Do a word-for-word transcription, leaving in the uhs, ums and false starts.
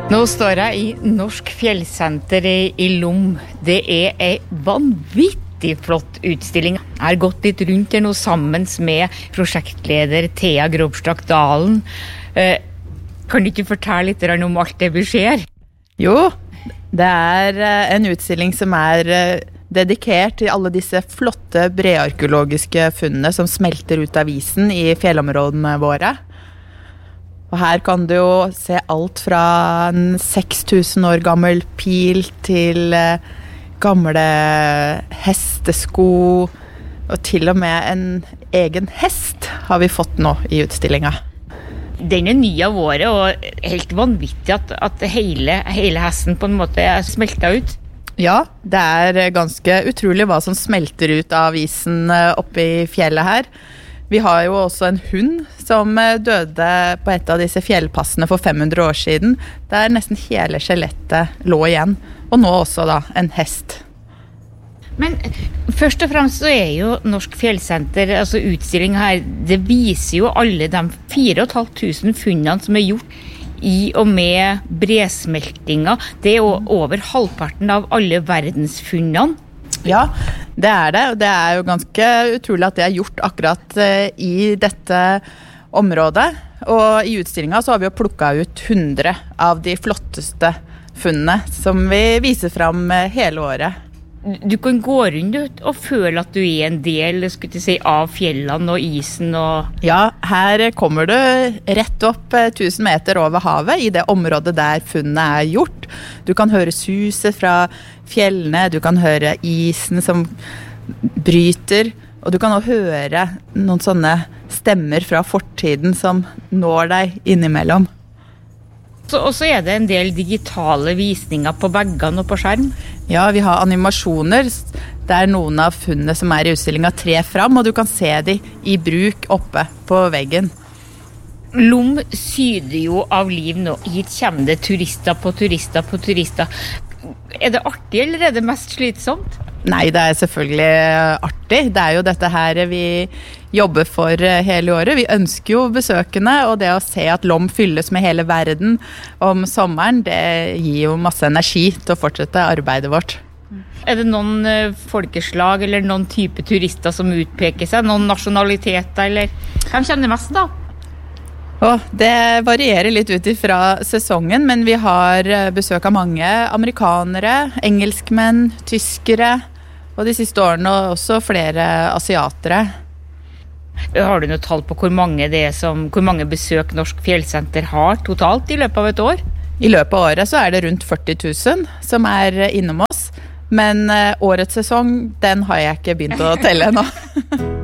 Nå står jeg i Norsk Fjellsenter i Lom. Det er en vanvittig flott utstilling. Jeg har gått litt rundt her nå sammen med prosjektleder Thea Grobstak Dalen. Eh, kan du ikke fortelle litt om alt det vi ser? Jo, det er en utstilling som er dedikert til alle disse flotte brearkeologiske funnene som smelter ut av isen i fjellområdene våre. Og her kan du jo se alt fra en seks tusen år gammel pil til gamle hestesko, og til og med en egen hest har vi fått nå i utstillingen. Den er ny av året, og helt vanvittig at, at hele, hele hesten på en måte er smeltet ut. Ja, det er ganske utrolig hva som smelter ut av isen oppe i fjellet her. Vi har jo også en hund som døde på et av disse fjellpassene for fem hundre år siden, der nesten hele skjelettet lå igjen, og nå også da en hest. Men først og fremst så er jo Norsk Fjellsenter, altså utstillingen her, det viser jo alle de fire og et halvt tusen funnene som er gjort i og med bresmeltinga. Det er jo over halvparten av alle verdensfunnene. Ja, det er det, og det er jo ganske utrolig at det er gjort akkurat i dette området. Og i utstillingen så har vi jo plukket ut hundre av de flotteste funnene som vi viser fram hele året. Du kan gå rundt og føle at du er en del, skulle jeg si, av fjellene og isen og... Ja, her kommer du rett opp tusen meter over havet i det området der funnet er gjort. Du kan høre suset fra fjellene, du kan høre isen som bryter, og du kan også høre noen sånne stemmer fra fortiden som når deg innimellom. Så, og så er det en del digitale visninger på veggene og på skjerm. Ja, vi har animasjoner der noen av funnene som er i utstillingen trer fram, og du kan se de i bruk oppe på veggen. Lom syder jo av liv nå. Hit kommer det turister på turister på turister. Er det artig, eller er det mest slitsomt? Nei, det er selvfølgelig artig. Det er jo dette her vi jobber for hele året. Vi ønsker jo besøkende, og det å se at Lom fylles med hele verden om sommeren, det gir jo masse energi til å fortsette arbeidet vårt. Er det noen folkeslag eller noen type turister som utpeker seg? Noen nasjonaliteter, eller hvem kjenner mest da? Oh, det varierer litt ut fra sesongen, men vi har besøk av mange amerikanere, engelskmenn, tyskere, og de siste årene også flere asiatere. Har du noe tall på hvor mange, det er som, hvor mange besøk Norsk Fjellsenter har totalt i løpet av et år? I løpet av året så er det rundt førti tusen som er innom oss, men årets sesong, den har jeg ikke begynt å telle ennå.